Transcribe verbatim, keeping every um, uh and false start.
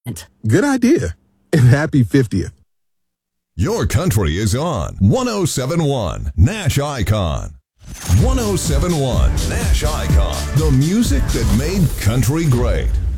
Good idea. And happy fiftieth. Your country is on one oh seven point one Nash Icon. one oh seven point one Nash Icon. The music that made country great.